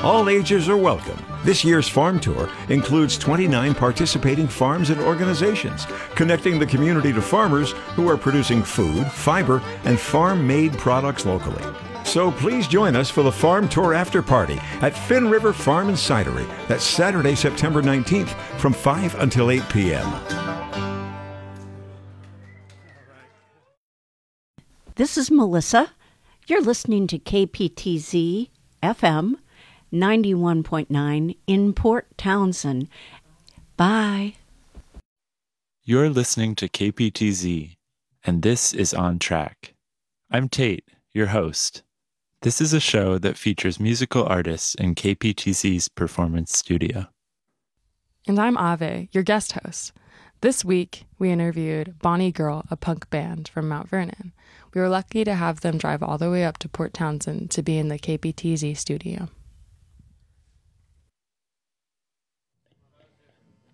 All ages are welcome. This year's farm tour includes 29 participating farms and organizations, connecting the community to farmers who are producing food, fiber, and farm-made products locally. So please join us for the Farm Tour After Party at Finn River Farm and Cidery. That's Saturday, September 19th from 5 until 8 p.m. This is Melissa. You're listening to KPTZ FM 91.9 in Port Townsend. Bye. You're listening to KPTZ, and this is On Track. I'm Tate, your host. This is a show that features musical artists in KPTZ's performance studio. And I'm Ave, your guest host. This week, we interviewed Bonnie Girl, a punk band from Mount Vernon. We were lucky to have them drive all the way up to Port Townsend to be in the KPTZ studio.